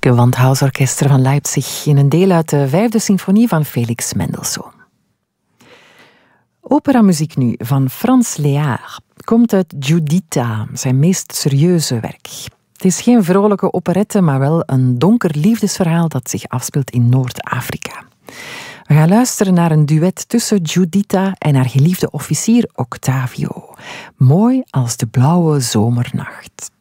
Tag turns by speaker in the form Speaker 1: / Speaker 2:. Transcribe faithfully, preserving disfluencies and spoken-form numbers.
Speaker 1: Gewandhausorkester van Leipzig in een deel uit de vijfde symfonie van Felix Mendelssohn. Operamuziek nu van Franz Lehár komt uit Giuditta, zijn meest serieuze werk. Het is geen vrolijke operette, maar wel een donker liefdesverhaal dat zich afspeelt in Noord-Afrika. We gaan luisteren naar een duet tussen Giuditta en haar geliefde officier Octavio. Mooi als de blauwe zomernacht.